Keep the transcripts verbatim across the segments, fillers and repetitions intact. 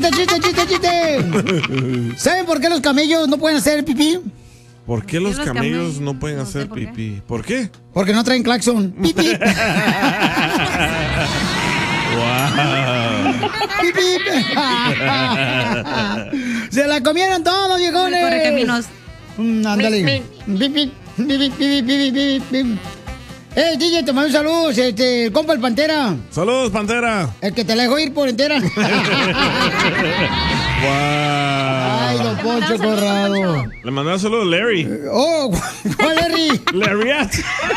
chiste, chiste, chiste, chiste. ¿Saben por qué los camellos no pueden hacer pipí? ¿Por qué los camellos no pueden hacer pipí? ¿Por qué? Porque no traen claxon. Pipí. Wow. Pipí. Se la comieron todos, viejones. Correcaminos. Mm, ándale. Pipí, pipí, pipí, pipí, pipí. Eh, D J, te mando un saludo, este, el compa el Pantera. Saludos, Pantera. El que te la dejó ir por entera. Wow. Ay, don Poncho Corrado. Le mandé un saludo a Larry. Oh, ¿cuál Larry? Larryat.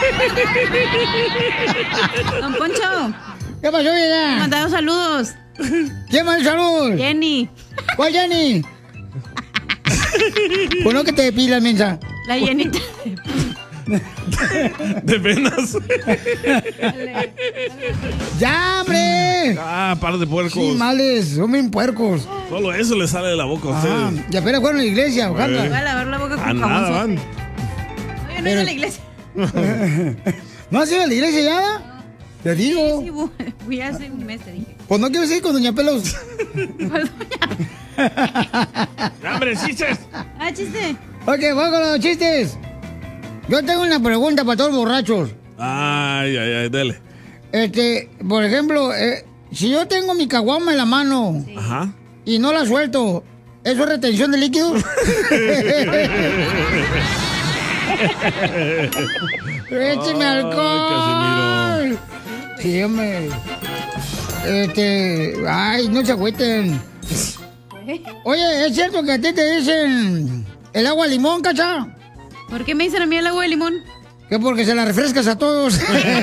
Don Poncho. ¿Qué pasó, vieja? Mandaron saludos. ¿Quién mandó saludos? Jenny. ¿Cuál Jenny? Bueno, que te depilas, mensa. La Jenita. De venas. ¡Ya, hombre! Ah, par de puercos. Sí, males, son bien puercos. Solo eso le sale de la boca a Ah, ustedes. y apenas fueron a la iglesia, ojalá. Voy a lavar la boca A con nada jabón. van. No, yo no he ido a la iglesia. ¿No has ido a la iglesia ya? Te digo. Sí, voy, voy hace un mes, te dije. Pues no quiero seguir con Doña Pelos. ¿Cuál ¡Hombre, chistes! Ah, chiste. Ok, vamos con los chistes. Yo tengo una pregunta para todos los borrachos. Ay, ay, ay, dele. Este, por ejemplo, eh, si yo tengo mi caguama en la mano Ajá. y no la suelto, ¿eso es retención de líquidos? ¡Écheme alcohol! Sí, hombre. Este, ay, no se agüiten. Oye, ¿es cierto que a ti te dicen el agua limón, cacha? ¿Por qué me dicen a mí el agua de limón? Que porque se la refrescas a todos.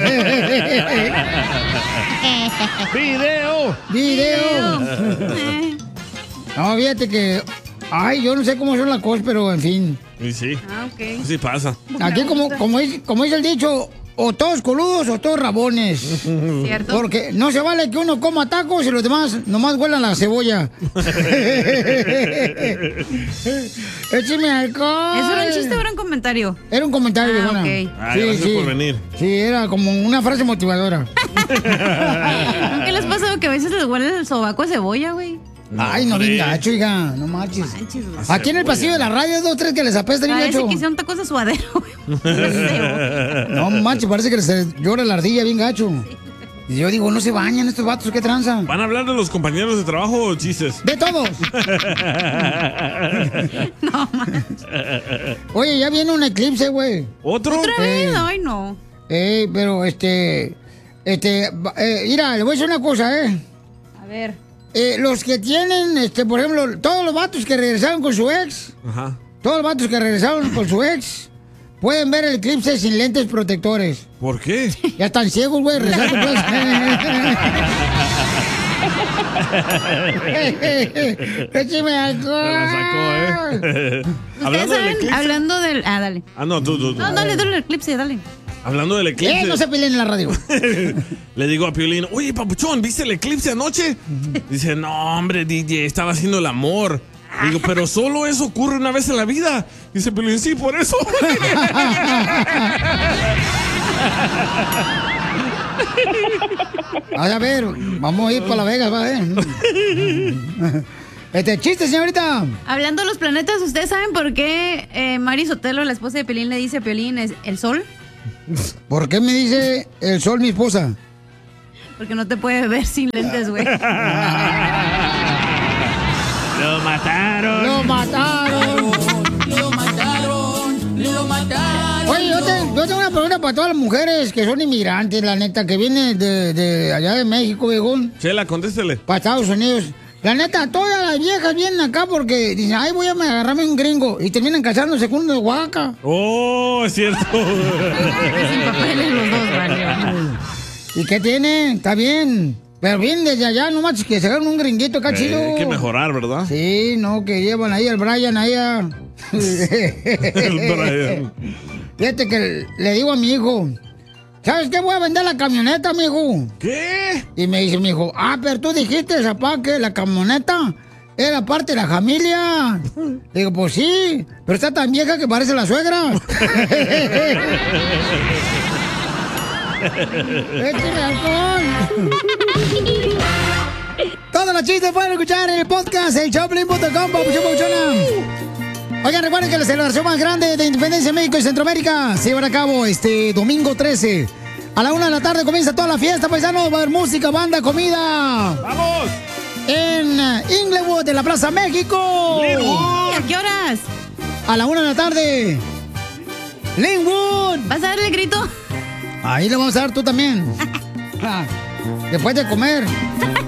¡Video! ¡Video! No, fíjate que... Ay, yo no sé cómo son las cosas, pero en fin. Y sí. Ah, ok. Sí pasa. Aquí como, como, dice, como dice el dicho, o todos coludos o todos rabones. Cierto. Porque no se vale que uno coma tacos y los demás nomás huelan la cebolla. Écheme alcohol. ¿Eso era un chiste o era un comentario? Era un comentario, Ah, viejona. ok. Ay, gracias por venir. Sí, era como una frase motivadora. ¿Qué les pasa? Que a veces les huele el sobaco a cebolla, güey. Ay, no bien gacho, hija. No manches. Manches, güey. Aquí en el pasillo de la radio hay dos, tres que les apesta bien Parece gacho. que hicieron tacos de suadero, güey. No manches, parece que les llora la ardilla bien gacho. Y yo digo, no se bañan estos vatos, ¿qué tranza? ¿Van a hablar de los compañeros de trabajo o chistes? ¡De todos! No, manches. Oye, ya viene un eclipse, güey. ¿Otro? ¿Otra vez? Ay, no. Eh, pero este... Este... Eh, mira, le voy a decir una cosa, ¿eh? A ver. Eh, los que tienen, este, por ejemplo, todos los vatos que regresaron con su ex, Ajá. todos los vatos que regresaron con su ex, pueden ver el eclipse sin lentes protectores. ¿Por qué? Ya están ciegos, güey, rezando pues. Écheme alcohol. Se la sacó, ¿eh? Hablando del ¿Ustedes saben? eclipse. Hablando del... Ah, dale. Ah, no, tú, tú, tú. No, dale, dale el eclipse, dale. Hablando del eclipse. Eh, no se peleen en la radio. Le digo a Piolín, oye, papuchón, ¿viste el eclipse anoche? Dice, no, hombre, D J, estaba haciendo el amor. Digo, pero solo eso ocurre una vez en la vida. Dice Piolín, sí, por eso. A ver, vamos a ir para La Vegas, va, eh. Este chiste, señorita. Hablando de los planetas, ¿ustedes saben por qué eh, Mari Sotelo, la esposa de Piolín, le dice a Piolín es el sol? ¿Por qué me dice el sol mi esposa? Porque no te puede ver sin lentes, güey. Lo mataron. ¡Lo mataron! ¡Lo mataron! ¡Lo mataron! Oye, yo, te, yo tengo una pregunta para todas las mujeres que son inmigrantes, la neta, que vienen de, de allá de México, viejón, Chela, contéstele. para Estados Unidos. La neta, todas las viejas vienen acá porque dicen, ay, voy a agarrarme un gringo. Y terminan casándose con uno de Oaxaca. Oh, es cierto. Sin papeles los dos, vale. ¿Y qué tienen? Está bien. Pero vienen desde allá, no más que se hagan un gringuito acá chido. Eh, hay que mejorar, ¿verdad? Sí, no, que llevan ahí al Brian, ahí a... El Brian. Fíjate que le digo a mi hijo, ¿sabes qué? Voy a vender la camioneta, mijo. ¿Qué? Y me dice mi hijo, ah, pero tú dijiste, papá, que la camioneta era parte de la familia. Digo, pues sí, pero está tan vieja que parece la suegra. Échale alcohol. Todos de los chistes pueden escuchar en el podcast, el showplin punto com, papuchón, papuchona. Oigan, recuerden que la celebración más grande de Independencia de México y Centroamérica se llevará a cabo este domingo trece. A la una de la tarde comienza toda la fiesta, paisanos. Va a haber música, banda, comida. ¡Vamos! En Inglewood, en la Plaza México. ¿Y a qué horas? A la una de la tarde. Linwood. ¿Vas a darle el grito? Ahí le vamos a dar tú también. Después de comer.